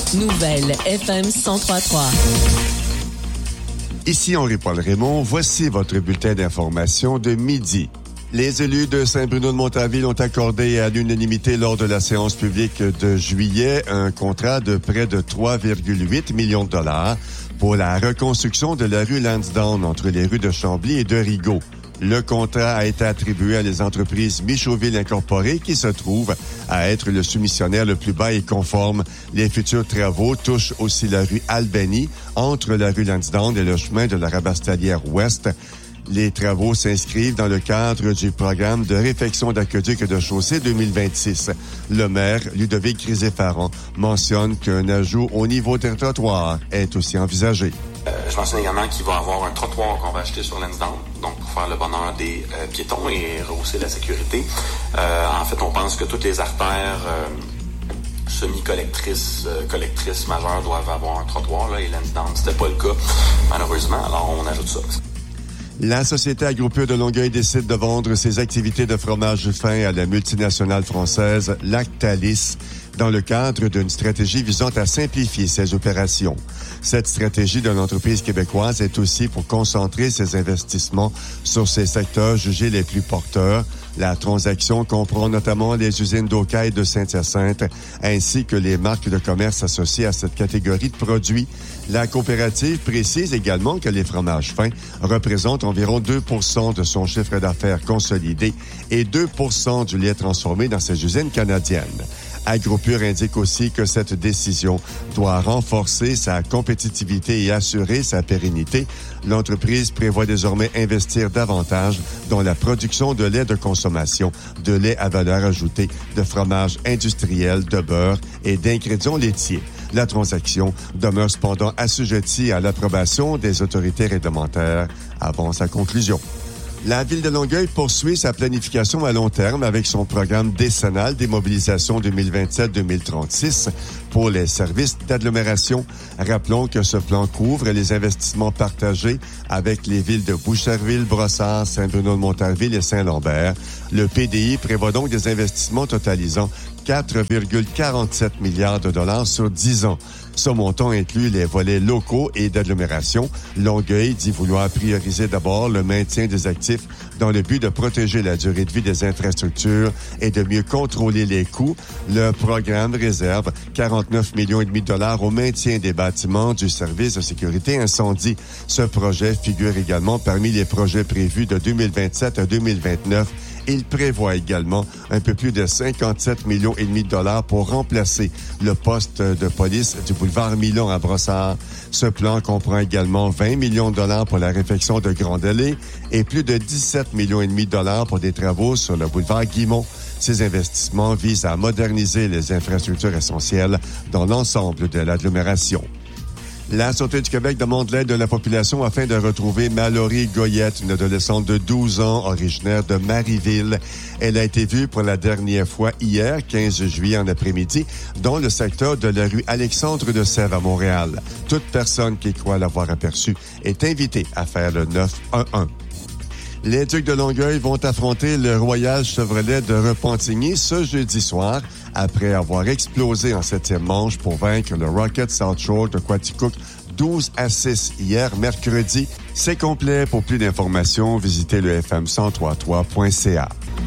Nouvelle FM 103.3. Ici Henri-Paul Raymond, voici votre bulletin d'information de midi. Les élus de Saint-Bruno-de-Montarville ont accordé à l'unanimité lors de la séance publique de juillet un contrat de près de 3,8 millions de dollars pour la reconstruction de la rue Lansdowne entre les rues de Chambly et de Rigaud. Le contrat a été attribué à les entreprises Michauville Incorporée qui se trouvent à être le soumissionnaire le plus bas et conforme. Les futurs travaux touchent aussi la rue Albany entre la rue Lansdowne et le chemin de la Rabastalière Ouest. Les travaux s'inscrivent dans le cadre du programme de réfection d'aqueduc et de chaussée 2026. Le maire, Ludovic Rizet-Farron, mentionne qu'un ajout au niveau des trottoirs est aussi envisagé. Je mentionne également qu'il va y avoir un trottoir qu'on va acheter sur Lansdowne, donc pour faire le bonheur des piétons et rehausser la sécurité. En fait, on pense que toutes les artères semi-collectrices majeures doivent avoir un trottoir, là, et Lansdowne, c'était pas le cas, malheureusement, alors on ajoute ça. La Société Agropure de Longueuil décide de vendre ses activités de fromage fin à la multinationale française Lactalis dans le cadre d'une stratégie visant à simplifier ses opérations. Cette stratégie de l'entreprise québécoise est aussi pour concentrer ses investissements sur ses secteurs jugés les plus porteurs. La transaction comprend notamment les usines d'Oka et de Saint-Hyacinthe, ainsi que les marques de commerce associées à cette catégorie de produits. La coopérative précise également que les fromages fins représentent environ 2% de son chiffre d'affaires consolidé et 2% du lait transformé dans ses usines canadiennes. Agropure indique aussi que cette décision doit renforcer sa compétitivité et assurer sa pérennité. L'entreprise prévoit désormais investir davantage dans la production de lait de consommation, de lait à valeur ajoutée, de fromage industriel, de beurre et d'ingrédients laitiers. La transaction demeure cependant assujettie à l'approbation des autorités réglementaires avant sa conclusion. La Ville de Longueuil poursuit sa planification à long terme avec son programme décennal des mobilisations 2027-2036 pour les services d'agglomération. Rappelons que ce plan couvre les investissements partagés avec les villes de Boucherville, Brossard, Saint-Bruno-de-Montarville et Saint-Lambert. Le PDI prévoit donc des investissements totalisant 4,47 milliards de dollars sur 10 ans. Ce montant inclut les volets locaux et d'agglomération. Longueuil dit vouloir prioriser d'abord le maintien des actifs dans le but de protéger la durée de vie des infrastructures et de mieux contrôler les coûts. Le programme réserve 49 millions et demi de dollars au maintien des bâtiments du service de sécurité incendie. Ce projet figure également parmi les projets prévus de 2027 à 2029. Il prévoit également un peu plus de 57 millions et demi de dollars pour remplacer le poste de police du boulevard Milon à Brossard. Ce plan comprend également 20 millions de dollars pour la réfection de Grande Allée et plus de 17 millions et demi de dollars pour des travaux sur le boulevard Guimont. Ces investissements visent à moderniser les infrastructures essentielles dans l'ensemble de l'agglomération. La Sûreté du Québec demande l'aide de la population afin de retrouver Mallory Goyette, une adolescente de 12 ans originaire de Marieville. Elle a été vue pour la dernière fois hier, 15 juillet en après-midi, dans le secteur de la rue Alexandre de Sèvres à Montréal. Toute personne qui croit l'avoir aperçue est invitée à faire le 911. Les Ducs de Longueuil vont affronter le Royal Chevrolet de Repentigny ce jeudi soir après avoir explosé en 7e manche pour vaincre le Rocket South Shore de Quaticook 12-6 hier mercredi. C'est complet. Pour plus d'informations, visitez le fm1033.ca.